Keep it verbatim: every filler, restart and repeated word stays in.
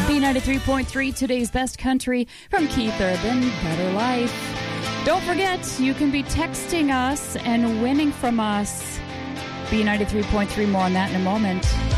B ninety-three point three, today's best country from Keith Urban, Better Life. Don't forget, you can be texting us and winning from us. B ninety-three point three, more on that in a moment.